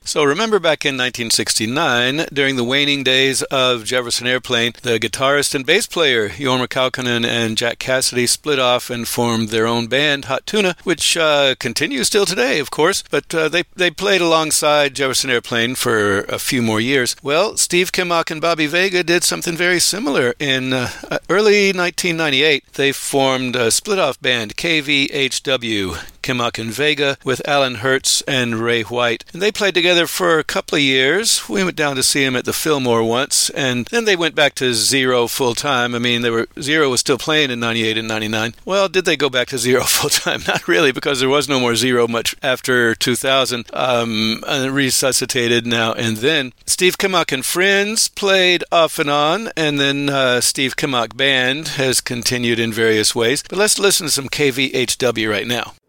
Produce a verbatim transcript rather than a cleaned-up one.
So remember back in nineteen sixty-nine, during the waning days of Jefferson Airplane, the guitarist and bass player Jorma Kaukonen and Jack Cassidy split off and formed their own band, Hot Tuna, which uh, continues still today, of course, but uh, they, they played alongside Jefferson Airplane for a few more years. Well, Steve Kimock and Bobby Vega did something very similar. In uh, early nineteen ninety-eight, they formed a split-off band, K V H W, Kimock and Vega, with Alan Hertz and Ray White. And they played together for a couple of years. We went down to see them at the Fillmore once, and then they went back to Zero full-time. I mean, they were Zero was still playing in ninety-eight and ninety-nine. Well, did they go back to Zero full-time? Not really, because there was no more Zero much after two thousand. Um, resuscitated now and then. Steve Kimock and Friends played off and on, and then uh, Steve Kimock Band has continued in various ways. But let's listen to some K V H W right now.